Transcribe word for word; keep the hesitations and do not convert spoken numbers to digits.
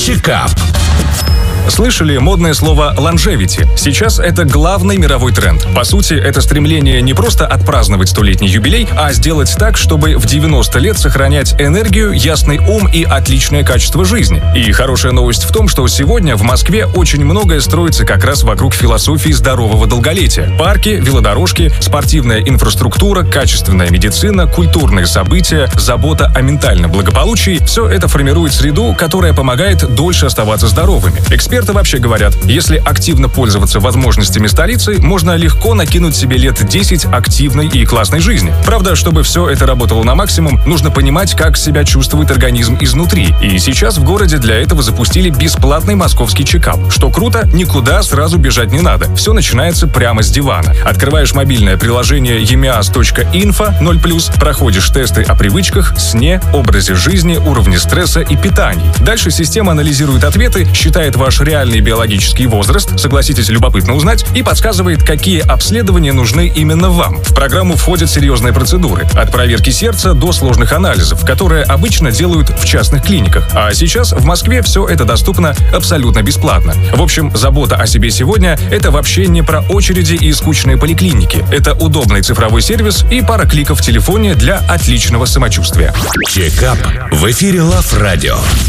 Чекап. Слышали модное слово «longevity»? Сейчас это главный мировой тренд. По сути, это стремление не просто отпраздновать столетний юбилей, а сделать так, чтобы в девяносто лет сохранять энергию, ясный ум и отличное качество жизни. И хорошая новость в том, что сегодня в Москве очень многое строится как раз вокруг философии здорового долголетия. Парки, велодорожки, спортивная инфраструктура, качественная медицина, культурные события, забота о ментальном благополучии – все это формирует среду, которая помогает дольше оставаться здоровыми. Эксперты вообще говорят, если активно пользоваться возможностями столицы, можно легко накинуть себе лет десять активной и классной жизни. Правда, чтобы все это работало на максимум, нужно понимать, как себя чувствует организм изнутри. И сейчас в городе для этого запустили бесплатный московский чекап. Что круто, никуда сразу бежать не надо. Все начинается прямо с дивана. Открываешь мобильное приложение emias точка инфо ноль плюс, проходишь тесты о привычках, сне, образе жизни, уровне стресса и питании. Дальше система анализирует ответы, считает ваш реальный биологический возраст, согласитесь, любопытно узнать, и подсказывает, какие обследования нужны именно вам. В программу входят серьезные процедуры, от проверки сердца до сложных анализов, которые обычно делают в частных клиниках. А сейчас в Москве все это доступно абсолютно бесплатно. В общем, забота о себе сегодня – это вообще не про очереди и скучные поликлиники. Это удобный цифровой сервис и пара кликов в телефоне для отличного самочувствия. Чекап в эфире Лав Радио.